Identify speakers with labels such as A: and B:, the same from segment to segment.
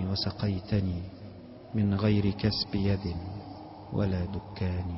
A: وسقيتني من غير كسب يد ولا دكان.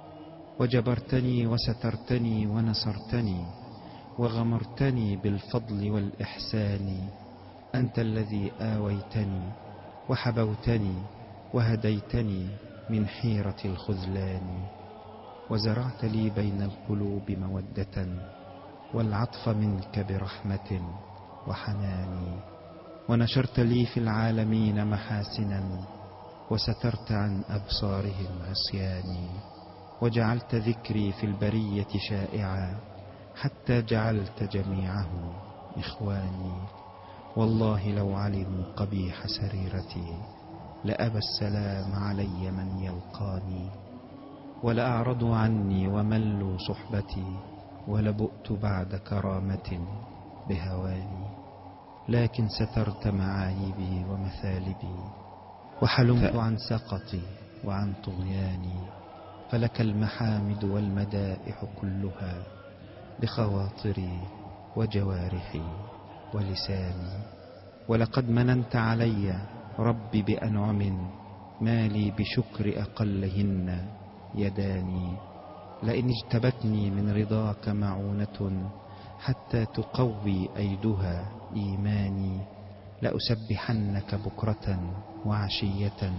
A: وجبرتني وسترتني ونصرتني وغمرتني بالفضل والإحسان. أنت الذي آويتني وحبوتني وهديتني من حيرة الخذلان. وزرعت لي بين القلوب مودة والعطف منك برحمة وحنان. ونشرت لي في العالمين محاسنا وسترت عن أبصارهم عصياني. وجعلت ذكري في البرية شائعا حتى جعلت جميعهم إخواني. والله لو علموا قبيح سريرتي لأبى السلام علي من يلقاني. ولأعرضوا عني وملوا صحبتي ولبؤت بعد كرامة بهواني. لكن سترت معايبي ومثالبي وحلمت عن سقطي وعن طغياني. فلك المحامد والمدائح كلها بخواطري وجوارحي ولساني. ولقد مننت علي ربي بأنعم ما لي بشكر أقلهن يداني. لئن اجتبتني من رضاك معونة حتى تقوي أيدها إيماني لأسبحنك بكرة وعشية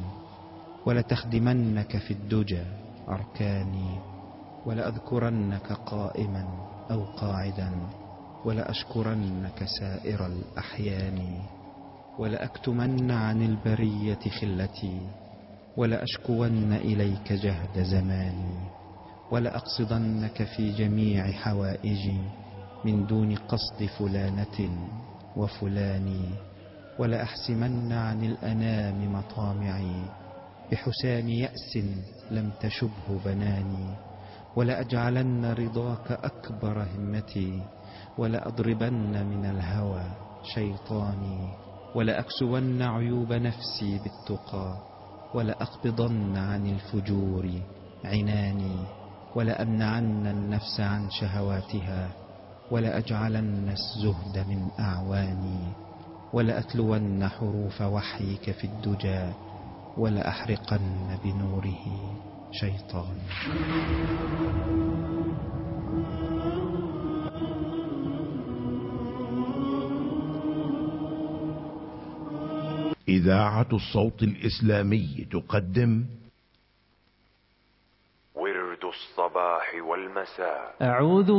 A: ولتخدمنك في الدجى أركاني. ولأذكرنك قائما أو قاعدا ولأشكرنك سائر الأحيان. ولأكتمن عن البرية خلتي ولأشكون إليك جهد زماني. ولأقصدنك في جميع حوائجي من دون قصد فلانة وفلان. ولأحسمن عن الأنام مطامعي بحسام يأس لم تشبه بناني. ولأجعلن رضاك أكبر همتي ولأضربن من الهوى شيطاني. ولأكسون عيوب نفسي بالتقى ولأقبضن عن الفجور عناني. ولأمنعن النفس عن شهواتها ولأجعلن الزهد من أعواني. ولأتلون حروف وحيك في الدجى ولأحرقن بنوره شيطان.
B: إذاعة الصوت الإسلامي تقدم
C: ورد الصباح والمساء.
D: أعوذ